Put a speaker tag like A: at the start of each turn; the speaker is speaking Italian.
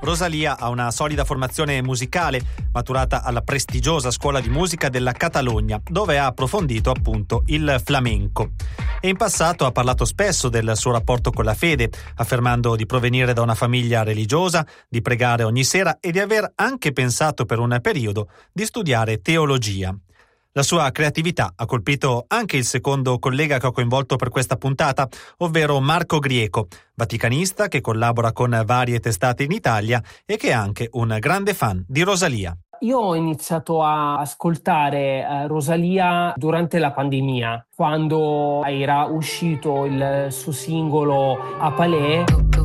A: Rosalía ha una solida formazione musicale, maturata alla prestigiosa scuola di musica della Catalogna, dove ha approfondito appunto il flamenco. E in passato ha parlato spesso del suo rapporto con la fede, affermando di provenire da una famiglia religiosa, di pregare ogni sera e di aver anche pensato per un periodo di studiare teologia. La sua creatività ha colpito anche il secondo collega che ho coinvolto per questa puntata, ovvero Marco Grieco, vaticanista che collabora con varie testate in Italia e che è anche un grande fan di Rosalía.
B: Io ho iniziato a ascoltare Rosalía durante la pandemia, quando era uscito il suo singolo A Palais.